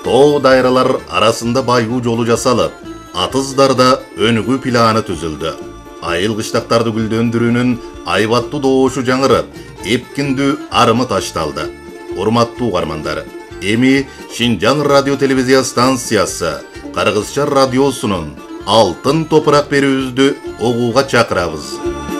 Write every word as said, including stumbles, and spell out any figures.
Too dайралар арасында байгуу жолу жасалып, атыздарда өнүгүү планы түзүлдү. Айыл кыштактарды гүлдөндүрүүнүн айбаттуу добушу жаңырып, эпкиндүү арымы ташталды. Урматтуу угармандар, эми Шинжаң радио телевизия станциясы Кыргызча радиосунун Алтын топурак берүүбүздү угууга чакырабыз.